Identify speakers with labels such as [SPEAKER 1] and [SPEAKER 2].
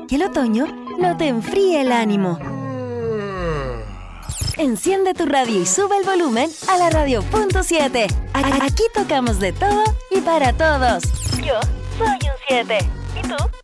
[SPEAKER 1] que el otoño no te enfríe el ánimo. Enciende tu radio y sube el volumen a la radio.7. Aquí tocamos de todo y para todos. Yo soy un 7. ¿Y tú?